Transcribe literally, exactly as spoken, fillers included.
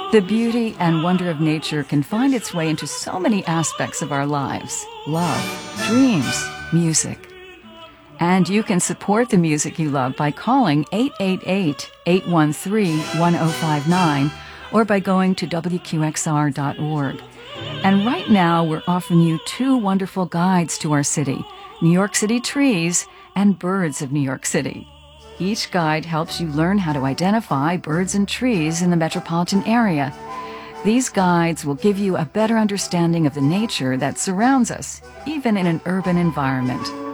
The beauty and wonder of nature can find its way into so many aspects of our lives: love, dreams, music. And you can support the music you love by calling eight eight eight, eight one three, one zero five nine or by going to W Q X R dot org. And right now, we're offering you two wonderful guides to our city, New York City Trees and Birds of New York City. Each guide helps you learn how to identify birds and trees in the metropolitan area. These guides will give you a better understanding of the nature that surrounds us, even in an urban environment.